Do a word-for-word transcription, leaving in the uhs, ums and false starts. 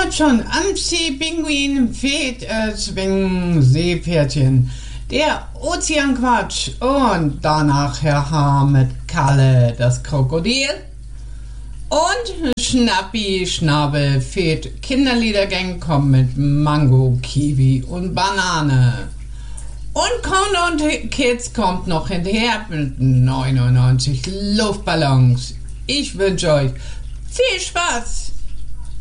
hab schon Amsi, Pinguin, Fed, äh, Zwingen, Seepferdchen, der Ozeanquatsch und danach Herr Haar mit Kalle, das Krokodil und Schnappi, Schnabel, Fed, Kinderliedergang kommt mit Mango, Kiwi und Banane. Und Countdown Kids kommt noch hinterher mit neunundneunzig Luftballons. Ich wünsche euch viel Spaß!